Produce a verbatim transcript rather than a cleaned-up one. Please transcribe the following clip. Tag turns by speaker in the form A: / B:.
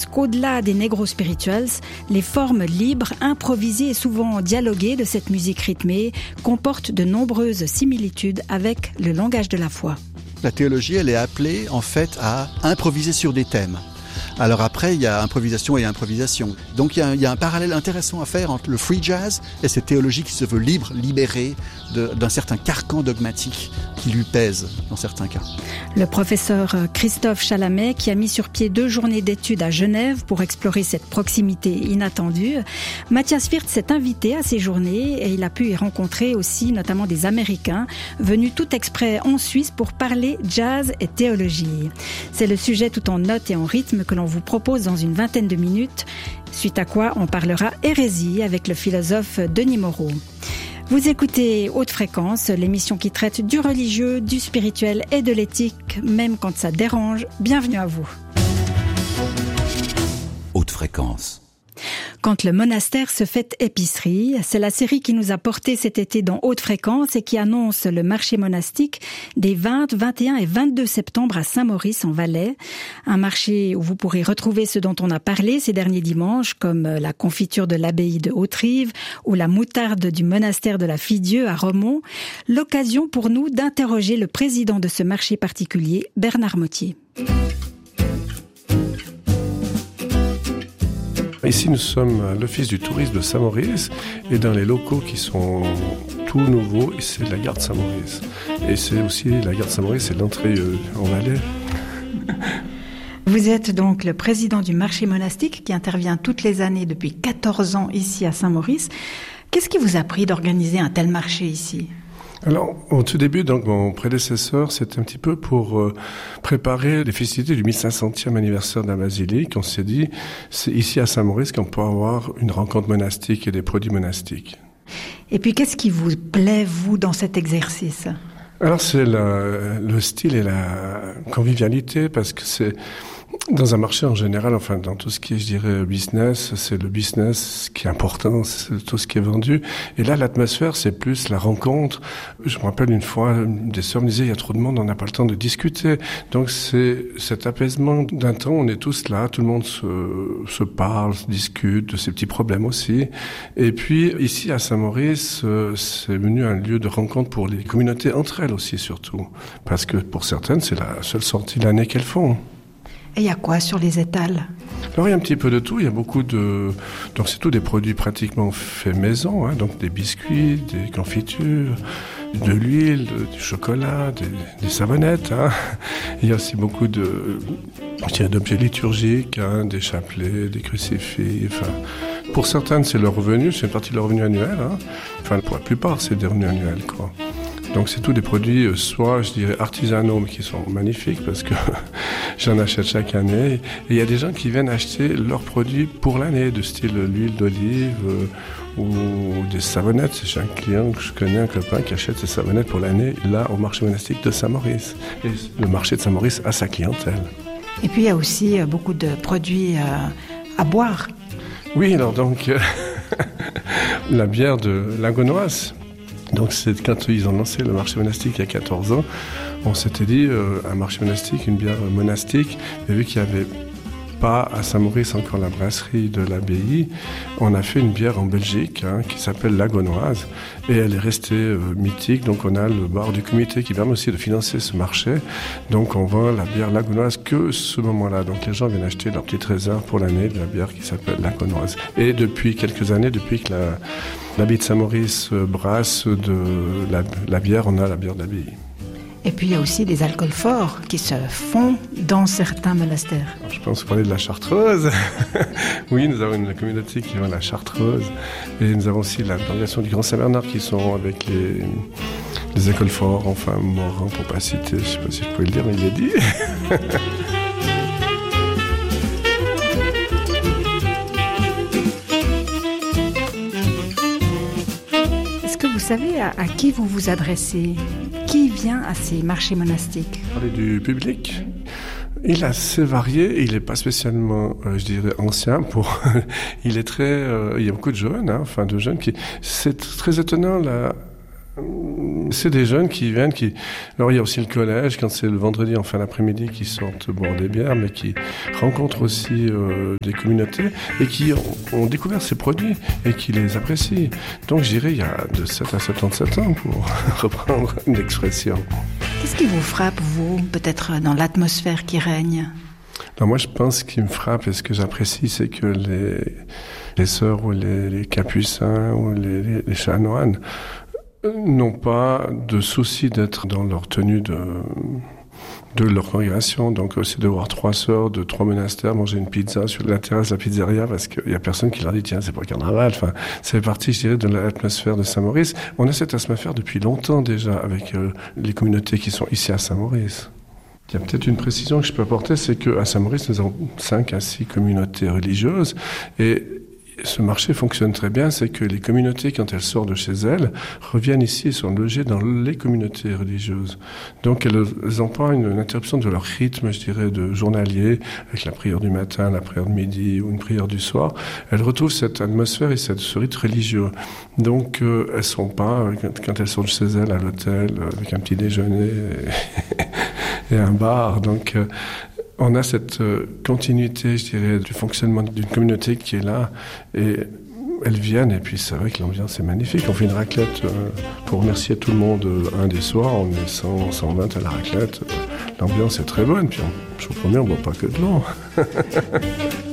A: qu'au-delà des negro spirituals, les formes libres, improvisées et souvent dialoguées de cette musique rythmée comportent de nombreuses similitudes avec le langage de la foi.
B: La théologie, elle est appelée en fait à improviser sur des thèmes. Alors après, il y a improvisation et improvisation. Donc il y a, il y a un parallèle intéressant à faire entre le free jazz et cette théologie qui se veut libre, libérée de, d'un certain carcan dogmatique qui lui pèse dans certains cas.
A: Le professeur Christophe Chalamet, qui a mis sur pied deux journées d'études à Genève pour explorer cette proximité inattendue. Matthias Wirth s'est invité à ces journées et il a pu y rencontrer aussi notamment des Américains venus tout exprès en Suisse pour parler jazz et théologie. C'est le sujet tout en notes et en rythme que l'on vous propose dans une vingtaine de minutes, suite à quoi on parlera hérésie avec le philosophe Denis Moreau. Vous écoutez Haute Fréquence, l'émission qui traite du religieux, du spirituel et de l'éthique, même quand ça dérange. Bienvenue à vous.
C: Haute Fréquence.
A: Quand le monastère se fait épicerie, c'est la série qui nous a porté cet été dans Haute Fréquence et qui annonce le marché monastique des vingt, vingt et un et vingt-deux septembre à Saint-Maurice en Valais. Un marché où vous pourrez retrouver ce dont on a parlé ces derniers dimanches, comme la confiture de l'abbaye de Haute-Rive ou la moutarde du monastère de la Fille-Dieu à Romont. L'occasion pour nous d'interroger le président de ce marché particulier, Bernard Mottier.
D: Ici, nous sommes à l'Office du tourisme de Saint-Maurice et dans les locaux qui sont tout nouveaux, c'est la gare de Saint-Maurice. Et c'est aussi la gare de Saint-Maurice, c'est l'entrée en Valais.
A: Vous êtes donc le président du marché monastique qui intervient toutes les années depuis quatorze ans ici à Saint-Maurice. Qu'est-ce qui vous a pris d'organiser un tel marché ici ?
D: Alors, au tout début, donc, mon prédécesseur, c'était un petit peu pour euh, préparer les festivités du mille cinq centième anniversaire de la basilique. On s'est dit, c'est ici à Saint-Maurice qu'on peut avoir une rencontre monastique et des produits monastiques.
A: Et puis, qu'est-ce qui vous plaît, vous, dans cet exercice ?
D: Alors, c'est la, le style et la convivialité, parce que c'est... Dans un marché en général, enfin dans tout ce qui est, je dirais, business, c'est le business qui est important, c'est tout ce qui est vendu. Et là, l'atmosphère, c'est plus la rencontre. Je me rappelle une fois, des sœurs me disaient, il y a trop de monde, on n'a pas le temps de discuter. Donc c'est cet apaisement d'un temps, on est tous là, tout le monde se, se parle, se discute de ses petits problèmes aussi. Et puis ici à Saint-Maurice, c'est devenu un lieu de rencontre pour les communautés entre elles aussi surtout. Parce que pour certaines, c'est la seule sortie de l'année qu'elles font.
A: Et il y a quoi sur les étals ?
D: Alors il y a un petit peu de tout, il y a beaucoup de... Donc c'est tout des produits pratiquement faits maison, hein, donc des biscuits, des confitures, de l'huile, du chocolat, des, des savonnettes. Hein. Il y a aussi beaucoup de, je dirais, d'objets liturgiques, hein, des chapelets, des crucifix, enfin... Pour certaines, c'est leur revenu, c'est une partie de leur revenu annuel. Hein. Enfin, pour la plupart, c'est des revenus annuels, quoi. Donc c'est tous des produits, euh, soit je dirais artisanaux, mais qui sont magnifiques parce que j'en achète chaque année. Et il y a des gens qui viennent acheter leurs produits pour l'année, de style l'huile d'olive euh, ou des savonnettes. J'ai un client que je connais, un copain qui achète ses savonnettes pour l'année, là au marché monastique de Saint-Maurice. Et le marché de Saint-Maurice a sa clientèle.
A: Et puis il y a aussi beaucoup de produits euh, à boire.
D: Oui, alors donc euh, la bière de Lagonoise. Donc c'est quand ils ont lancé le marché monastique il y a quatorze ans, on s'était dit euh, un marché monastique, une bière monastique, mais vu qu'il n'y avait pas à Saint-Maurice encore la brasserie de l'abbaye, on a fait une bière en Belgique hein, qui s'appelle Lagonoise et elle est restée euh, mythique. Donc on a le bar du comité qui permet aussi de financer ce marché. Donc on vend la bière Lagonoise que ce moment-là. Donc les gens viennent acheter leur petite réserve pour l'année de la bière qui s'appelle Lagonoise. Et depuis quelques années, depuis que la l'abbaye de Saint-Maurice brasse de la, la bière, on a la bière d'abbaye.
A: Et puis il y a aussi des alcools forts qui se font dans certains monastères.
D: Alors, je pense parler de la chartreuse. Oui, nous avons une communauté qui vend la chartreuse. Et nous avons aussi la congregation du Grand Saint-Bernard qui sont avec les, les alcools forts, enfin Morin pour pas citer, je ne sais pas si je peux le dire, mais il est dit.
A: Vous savez à, à qui vous vous adressez ? Qui vient à ces marchés monastiques ?
D: Parler du public, il est assez varié, il n'est pas spécialement, euh, je dirais, ancien. Pour, il est très, euh, il y a beaucoup de jeunes, hein, enfin de jeunes qui, c'est très étonnant la, C'est des jeunes qui viennent, qui... Alors il y a aussi le collège, quand c'est le vendredi en fin d'après-midi, qui sortent boire des bières, mais qui rencontrent aussi euh, des communautés et qui ont, ont découvert ces produits et qui les apprécient. Donc je dirais il y a de sept à soixante-dix-sept ans, pour reprendre une expression.
A: Qu'est-ce qui vous frappe, vous, peut-être dans l'atmosphère qui règne ?
D: Alors moi je pense ce qui me frappe et ce que j'apprécie, c'est que les, les sœurs ou les, les capucins ou les, les, les chanoines n'ont pas de souci d'être dans leur tenue de, de leur congrégation. Donc c'est de voir trois sœurs de trois monastères manger une pizza sur la terrasse de la pizzeria parce qu'il n'y a personne qui leur dit tiens c'est pas le carnaval. Enfin, c'est parti, je dirais, de l'atmosphère de Saint-Maurice. On a cette atmosphère depuis longtemps déjà avec euh, les communautés qui sont ici à Saint-Maurice. Il y a peut-être une précision que je peux apporter, c'est qu'à Saint-Maurice, nous avons cinq à six communautés religieuses et ce marché fonctionne très bien, c'est que les communautés, quand elles sortent de chez elles, reviennent ici et sont logées dans les communautés religieuses. Donc elles n'ont pas une, une interruption de leur rythme, je dirais, de journalier, avec la prière du matin, la prière de midi ou une prière du soir. Elles retrouvent cette atmosphère et cette, ce rite religieux. Donc euh, elles ne sont pas, quand, quand elles sortent de chez elles, à l'hôtel, avec un petit déjeuner et, et un bar. Donc euh, on a cette euh, continuité, je dirais, du fonctionnement d'une communauté qui est là et elles viennent et puis c'est vrai que l'ambiance est magnifique. On fait une raclette euh, pour remercier tout le monde euh, un des soirs, on est cent, cent vingt à la raclette. L'ambiance est très bonne, puis on, je vous promets, on ne boit pas que de l'eau.